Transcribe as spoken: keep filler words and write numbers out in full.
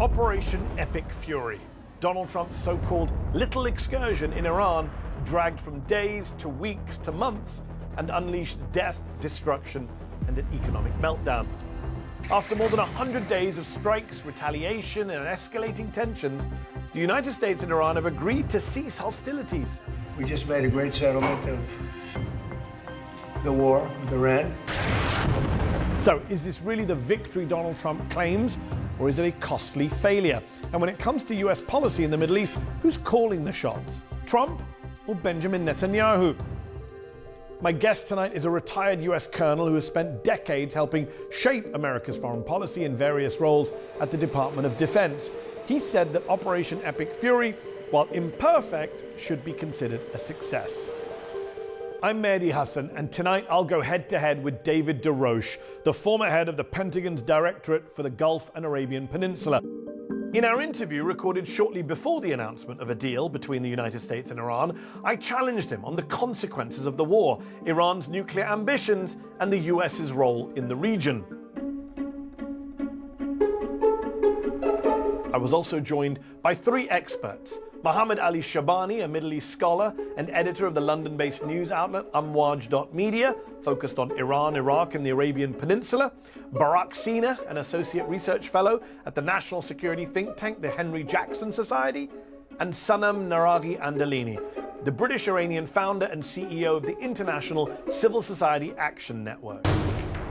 Operation Epic Fury, Donald Trump's so-called little excursion in Iran, dragged from days to weeks to months and unleashed death, destruction, and an economic meltdown. After more than one hundred days of strikes, retaliation, and escalating tensions, the United States and Iran have agreed to cease hostilities. We just made a great settlement of the war with Iran. So, is this really the victory Donald Trump claims, or is it a costly failure? And when it comes to U S policy in the Middle East, who's calling the shots? Trump or Benjamin Netanyahu? My guest tonight is a retired U S colonel who has spent decades helping shape America's foreign policy in various roles at the Department of Defense. He said that Operation Epic Fury, while imperfect, should be considered a success. I'm Mehdi Hasan, and tonight I'll go head-to-head with David DeRoche, the former head of the Pentagon's Directorate for the Gulf and Arabian Peninsula. In our interview, recorded shortly before the announcement of a deal between the United States and Iran, I challenged him on the consequences of the war, Iran's nuclear ambitions, and the U S's role in the region. I was also joined by three experts. Mohammed Ali Shabani, a Middle East scholar and editor of the London-based news outlet Amwaj dot media, focused on Iran, Iraq, and the Arabian Peninsula. Barak Sina, an associate research fellow at the national security think tank, the Henry Jackson Society. And Sanam Naraghi Andalini, the British-Iranian founder and C E O of the International Civil Society Action Network.